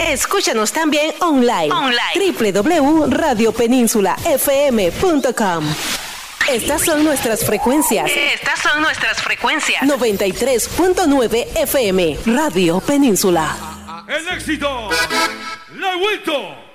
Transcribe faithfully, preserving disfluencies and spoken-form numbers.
Escúchanos también online. Online. doble u doble u doble u punto radio península f m punto com. Estas son nuestras frecuencias. Estas son nuestras frecuencias. noventa y tres punto nueve F M, Radio Península. El éxito, la he vuelto.